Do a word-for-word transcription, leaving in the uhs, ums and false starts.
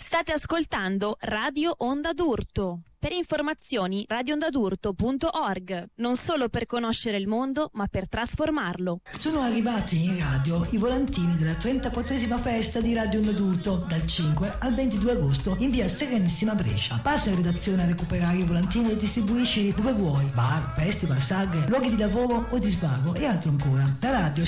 State ascoltando Radio Onda d'Urto. Per informazioni radio onda d'urto punto org, non solo per conoscere il mondo, ma per trasformarlo. Sono arrivati in radio i volantini della trentaquattresima festa di Radio Onda d'Urto, dal cinque al ventidue agosto in via Serenissima Brescia. Passa in redazione a recuperare i volantini e distribuisci dove vuoi: bar, festival, sagre, luoghi di lavoro o di svago e altro ancora. La radio